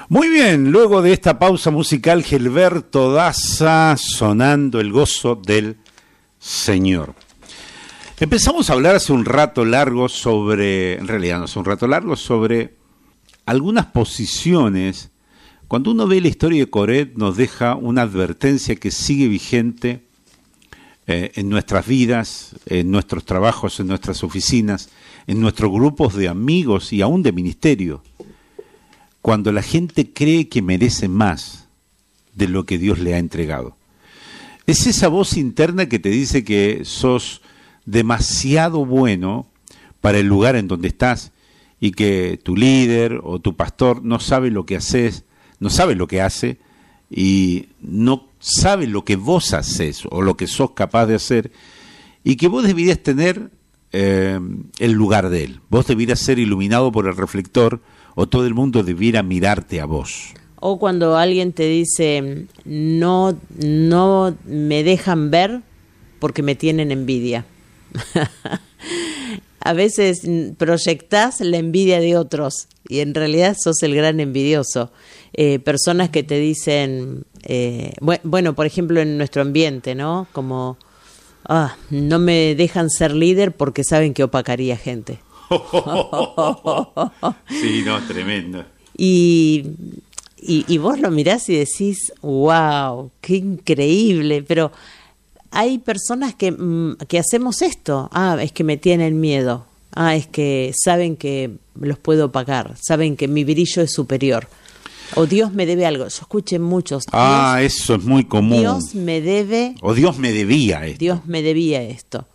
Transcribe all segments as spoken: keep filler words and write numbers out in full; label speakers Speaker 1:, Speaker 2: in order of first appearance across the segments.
Speaker 1: Muy bien, luego de esta pausa musical, Gilberto Daza sonando El gozo del Señor. Empezamos a hablar hace un rato largo sobre, en realidad no hace un rato largo, sobre algunas posiciones. Cuando uno ve la historia de Coret, nos deja una advertencia que sigue vigente eh, en nuestras vidas, en nuestros trabajos, en nuestras oficinas, en nuestros grupos de amigos y aún de ministerio. Cuando la gente cree que merece más de lo que Dios le ha entregado. Es esa voz interna que te dice que sos demasiado bueno para el lugar en donde estás y que tu líder o tu pastor no sabe lo que haces, no sabe lo que hace y no sabe lo que vos haces o lo que sos capaz de hacer y que vos deberías tener eh, el lugar de él. Vos deberías ser iluminado por el reflector o todo el mundo debiera mirarte a vos.
Speaker 2: O cuando alguien te dice, no, no me dejan ver porque me tienen envidia. A veces proyectás la envidia de otros y en realidad sos el gran envidioso. Eh, personas que te dicen, eh, bueno, por ejemplo en nuestro ambiente, ¿no? Como, ah, no me dejan ser líder porque saben que opacaría gente.
Speaker 1: Sí, no, tremendo.
Speaker 2: Y, y, y vos lo mirás y decís, wow, qué increíble, pero hay personas que, que hacemos esto. Ah, es que me tienen miedo. Ah, es que saben que los puedo pagar, saben que mi brillo es superior. O Dios me debe algo. Yo escuché muchos.
Speaker 1: Ah,
Speaker 2: Dios,
Speaker 1: eso es muy común.
Speaker 2: Dios me debe.
Speaker 1: O Dios me debía esto.
Speaker 2: Dios me debía esto.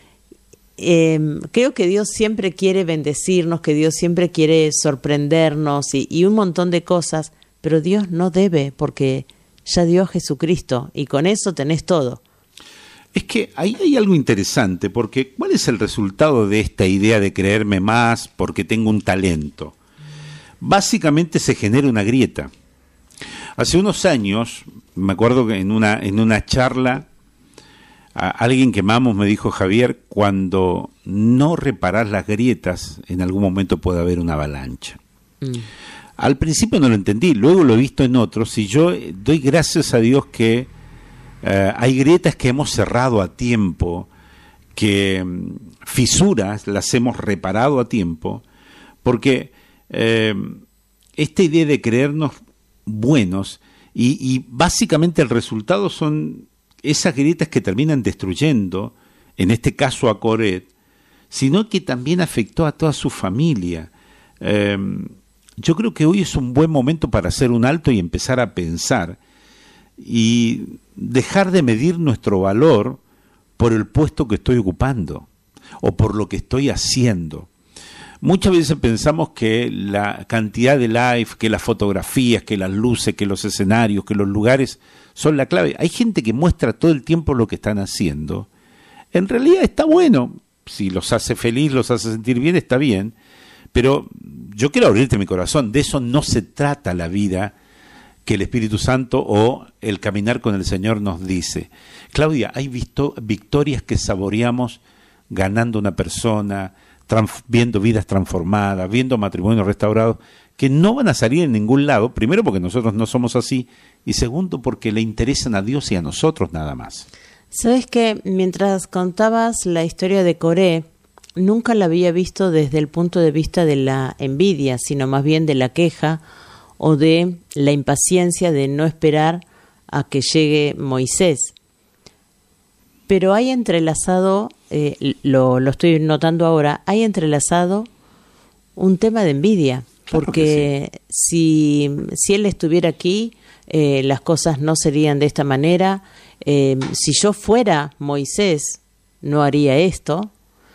Speaker 2: Eh, creo que Dios siempre quiere bendecirnos, que Dios siempre quiere sorprendernos y, y un montón de cosas, pero Dios no debe porque ya dio a Jesucristo y con eso tenés todo.
Speaker 1: Es que ahí hay algo interesante, porque ¿cuál es el resultado de esta idea de creerme más porque tengo un talento? Básicamente se genera una grieta. Hace unos años, me acuerdo que en una, en una charla, a alguien que amamos me dijo, Javier, cuando no reparás las grietas, en algún momento puede haber una avalancha. Mm. Al principio no lo entendí, luego lo he visto en otros, y yo doy gracias a Dios que uh, hay grietas que hemos cerrado a tiempo, que um, fisuras las hemos reparado a tiempo, porque uh, esta idea de creernos buenos, y, y básicamente el resultado son esas grietas que terminan destruyendo, en este caso a Coret, sino que también afectó a toda su familia. Eh, yo creo que hoy es un buen momento para hacer un alto y empezar a pensar y dejar de medir nuestro valor por el puesto que estoy ocupando o por lo que estoy haciendo. Muchas veces pensamos que la cantidad de live, que las fotografías, que las luces, que los escenarios, que los lugares son la clave. Hay gente que muestra todo el tiempo lo que están haciendo. En realidad está bueno. Si los hace feliz, los hace sentir bien, está bien. Pero yo quiero abrirte mi corazón. De eso no se trata la vida que el Espíritu Santo o el caminar con el Señor nos dice. Claudia, hay visto, victorias que saboreamos ganando una persona, Trans, viendo vidas transformadas, viendo matrimonios restaurados, que no van a salir en ningún lado, primero porque nosotros no somos así, y segundo porque le interesan a Dios y a nosotros nada más.
Speaker 2: ¿Sabes qué? Mientras contabas la historia de Coré, nunca la había visto desde el punto de vista de la envidia, sino más bien de la queja o de la impaciencia de no esperar a que llegue Moisés. Pero hay entrelazado, eh, lo, lo estoy notando ahora, hay entrelazado un tema de envidia, claro, porque sí. si, si él estuviera aquí, eh, las cosas no serían de esta manera. Eh, si yo fuera Moisés, no haría esto.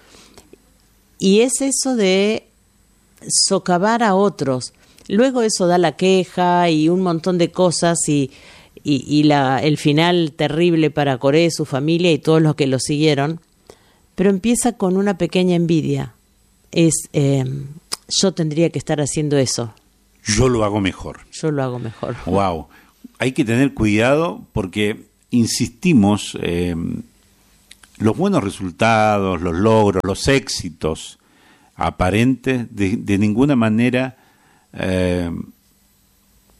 Speaker 2: Y es eso de socavar a otros. Luego eso da la queja y un montón de cosas y... y, y la, el final terrible para Coré, su familia y todos los que lo siguieron, pero empieza con una pequeña envidia. Es, eh, yo tendría que estar haciendo eso.
Speaker 1: Yo lo hago mejor.
Speaker 2: Yo lo hago mejor.
Speaker 1: Wow. Hay que tener cuidado porque insistimos, eh, los buenos resultados, los logros, los éxitos aparentes, de, de ninguna manera... Eh,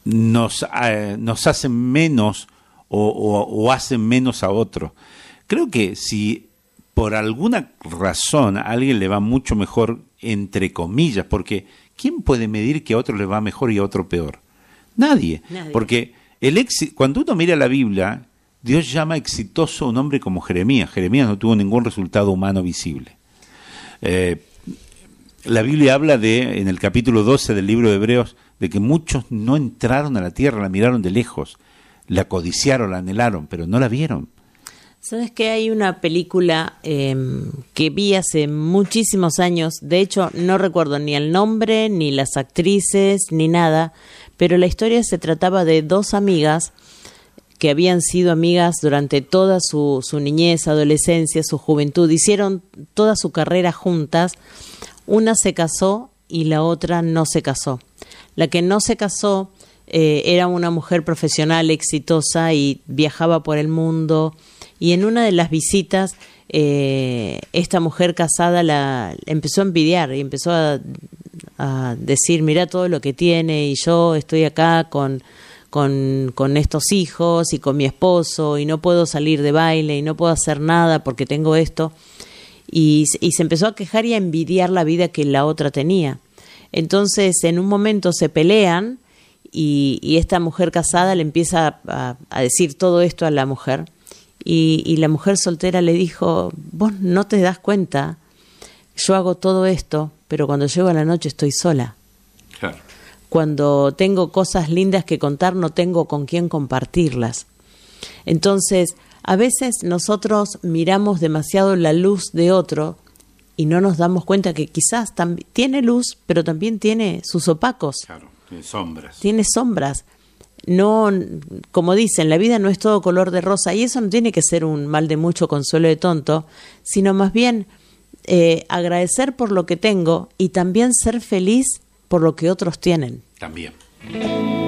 Speaker 1: nos, eh, nos hacen menos o, o, o hacen menos a otros. Creo que si por alguna razón a alguien le va mucho mejor, entre comillas, porque ¿quién puede medir que a otro le va mejor y a otro peor? Nadie. Nadie. Porque el éxito, cuando uno mira la Biblia, Dios llama exitoso a un hombre como Jeremías. Jeremías no tuvo ningún resultado humano visible. Eh, la Biblia habla de, en el capítulo doce del libro de Hebreos, de que muchos no entraron a la tierra, la miraron de lejos, la codiciaron, la anhelaron, pero no la vieron.
Speaker 2: ¿Sabes que hay una película eh, que vi hace muchísimos años? De hecho, no recuerdo ni el nombre, ni las actrices, ni nada, pero la historia se trataba de dos amigas que habían sido amigas durante toda su, su niñez, adolescencia, su juventud. Hicieron toda su carrera juntas. Una se casó y la otra no se casó. La que no se casó eh, era una mujer profesional exitosa y viajaba por el mundo. Y en una de las visitas, eh, esta mujer casada la empezó a envidiar y empezó a, a decir, mira todo lo que tiene y yo estoy acá con, con, con estos hijos y con mi esposo y no puedo salir de baile y no puedo hacer nada porque tengo esto. Y, y se empezó a quejar y a envidiar la vida que la otra tenía. Entonces, en un momento se pelean y, y esta mujer casada le empieza a, a decir todo esto a la mujer. Y, y la mujer soltera le dijo, vos no te das cuenta, yo hago todo esto, pero cuando llego a la noche estoy sola.
Speaker 1: Claro.
Speaker 2: Cuando tengo cosas lindas que contar, no tengo con quién compartirlas. Entonces, a veces nosotros miramos demasiado la luz de otro y no nos damos cuenta que quizás tam- tiene luz, pero también tiene sus opacos.
Speaker 1: Claro, tiene sombras.
Speaker 2: Tiene sombras. No, como dicen, la vida no es todo color de rosa y eso no tiene que ser un mal de mucho consuelo de tonto, sino más bien eh, agradecer por lo que tengo y también ser feliz por lo que otros tienen.
Speaker 1: También.